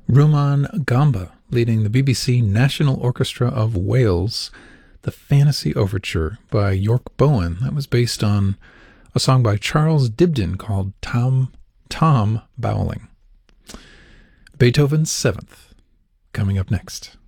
Rumaan Gamba, leading the BBC National Orchestra of Wales, the Fantasy Overture by York Bowen. That was based on a song by Charles Dibdin called Tom Bowling. Beethoven's Seventh, coming up next.